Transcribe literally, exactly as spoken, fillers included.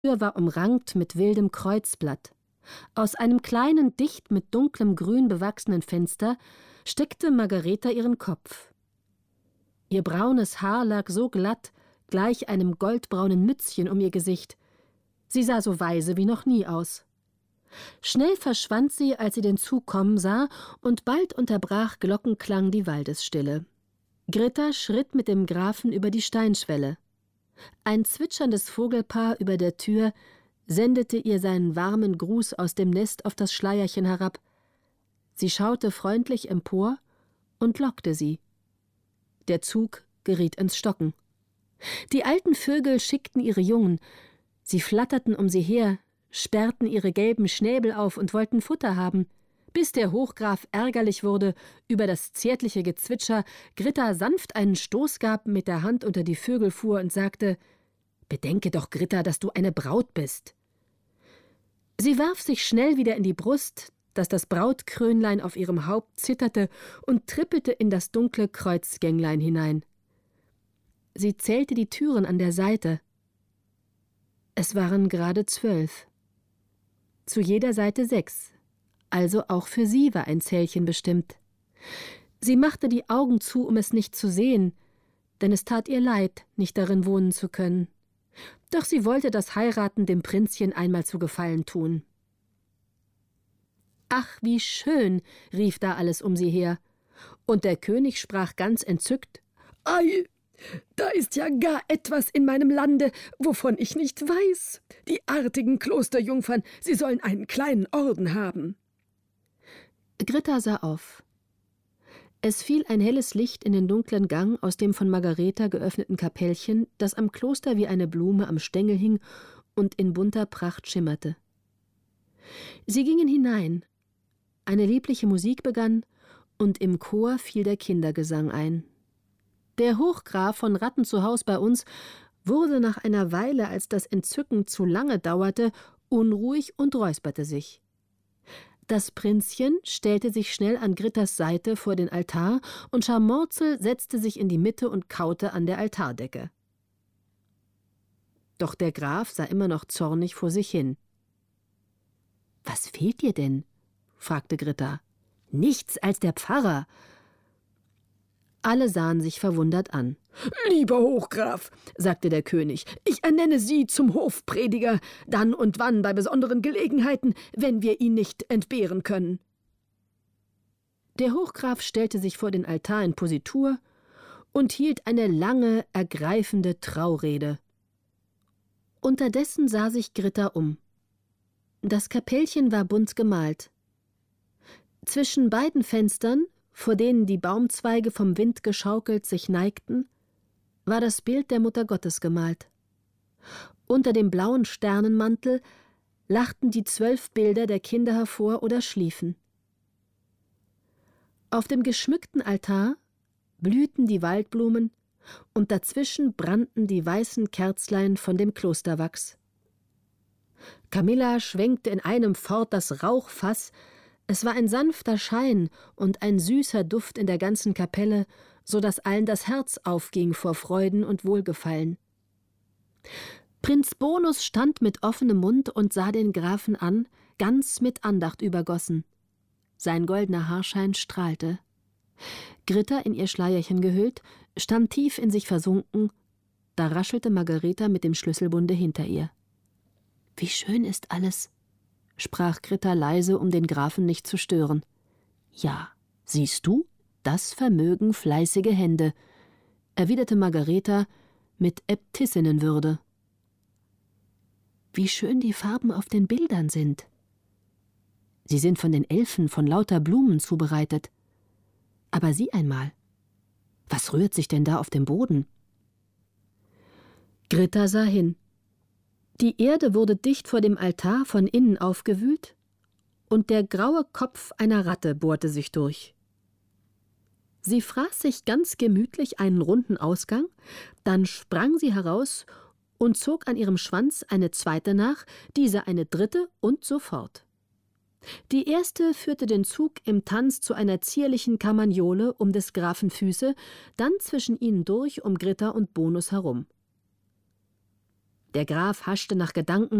Tür war umrankt mit wildem Kreuzblatt. Aus einem kleinen, dicht mit dunklem Grün bewachsenen Fenster steckte Margareta ihren Kopf. Ihr braunes Haar lag so glatt, gleich einem goldbraunen Mützchen um ihr Gesicht. Sie sah so weise wie noch nie aus. Schnell verschwand sie, als sie den Zug kommen sah, und bald unterbrach Glockenklang die Waldesstille. Gritta schritt mit dem Grafen über die Steinschwelle. Ein zwitscherndes Vogelpaar über der Tür sendete ihr seinen warmen Gruß aus dem Nest auf das Schleierchen herab. Sie schaute freundlich empor und lockte sie. Der Zug geriet ins Stocken. Die alten Vögel schickten ihre Jungen. Sie flatterten um sie her, sperrten ihre gelben Schnäbel auf und wollten Futter haben, bis der Hochgraf ärgerlich wurde über das zärtliche Gezwitscher, Gritta sanft einen Stoß gab, mit der Hand unter die Vögel fuhr und sagte: »Bedenke doch, Gritta, dass du eine Braut bist.« Sie warf sich schnell wieder in die Brust, dass das Brautkrönlein auf ihrem Haupt zitterte, und trippelte in das dunkle Kreuzgänglein hinein. Sie zählte die Türen an der Seite. Es waren gerade zwölf. Zu jeder Seite sechs. Also auch für sie war ein Zählchen bestimmt. Sie machte die Augen zu, um es nicht zu sehen, denn es tat ihr leid, nicht darin wohnen zu können. Doch sie wollte das Heiraten dem Prinzchen einmal zu Gefallen tun. »Ach, wie schön«, rief da alles um sie her. Und der König sprach ganz entzückt: »Ei, da ist ja gar etwas in meinem Lande, wovon ich nicht weiß. Die artigen Klosterjungfern, sie sollen einen kleinen Orden haben.« Gritta sah auf. Es fiel ein helles Licht in den dunklen Gang aus dem von Margareta geöffneten Kapellchen, das am Kloster wie eine Blume am Stängel hing und in bunter Pracht schimmerte. Sie gingen hinein. Eine liebliche Musik begann, und im Chor fiel der Kindergesang ein. Der Hochgraf von Ratten zu Haus bei uns wurde nach einer Weile, als das Entzücken zu lange dauerte, unruhig und räusperte sich. Das Prinzchen stellte sich schnell an Grittas Seite vor den Altar, und Scharmorzel setzte sich in die Mitte und kaute an der Altardecke. Doch der Graf sah immer noch zornig vor sich hin. »Was fehlt dir denn?« fragte Gritta. »Nichts als der Pfarrer.« Alle sahen sich verwundert an. »Lieber Hochgraf«, sagte der König, »ich ernenne Sie zum Hofprediger, dann und wann bei besonderen Gelegenheiten, wenn wir ihn nicht entbehren können.« Der Hochgraf stellte sich vor den Altar in Positur und hielt eine lange, ergreifende Traurede. Unterdessen sah sich Gritta um. Das Kapellchen war bunt gemalt. Zwischen beiden Fenstern, vor denen die Baumzweige vom Wind geschaukelt sich neigten, war das Bild der Mutter Gottes gemalt. Unter dem blauen Sternenmantel lachten die zwölf Bilder der Kinder hervor oder schliefen. Auf dem geschmückten Altar blühten die Waldblumen, und dazwischen brannten die weißen Kerzlein von dem Klosterwachs. Camilla schwenkte in einem fort das Rauchfass. Es war ein sanfter Schein und ein süßer Duft in der ganzen Kapelle, so dass allen das Herz aufging vor Freuden und Wohlgefallen. Prinz Bonus stand mit offenem Mund und sah den Grafen an, ganz mit Andacht übergossen. Sein goldener Haarschein strahlte. Gritta, in ihr Schleierchen gehüllt, stand tief in sich versunken. Da raschelte Margareta mit dem Schlüsselbunde hinter ihr. »Wie schön ist alles«, sprach Gritta leise, um den Grafen nicht zu stören. »Ja, siehst du, das vermögen fleißige Hände«, erwiderte Margareta mit Äbtissinnenwürde. »Wie schön die Farben auf den Bildern sind. Sie sind von den Elfen von lauter Blumen zubereitet. Aber sieh einmal, was rührt sich denn da auf dem Boden?« Gritta sah hin. Die Erde wurde dicht vor dem Altar von innen aufgewühlt, und der graue Kopf einer Ratte bohrte sich durch. Sie fraß sich ganz gemütlich einen runden Ausgang, dann sprang sie heraus und zog an ihrem Schwanz eine zweite nach, diese eine dritte und so fort. Die erste führte den Zug im Tanz zu einer zierlichen Carmagnole um des Grafen Füße, dann zwischen ihnen durch um Gritta und Bonus herum. Der Graf haschte nach Gedanken